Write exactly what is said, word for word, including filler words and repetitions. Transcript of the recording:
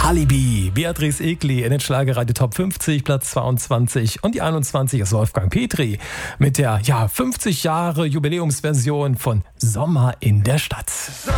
Alibi, Beatrice Egli in den Schlagerradio Top fünfzig, Platz zweiundzwanzig, und die einundzwanzig ist Wolfgang Petri mit der ja fünfzig Jahre Jubiläumsversion von Sommer in der Stadt.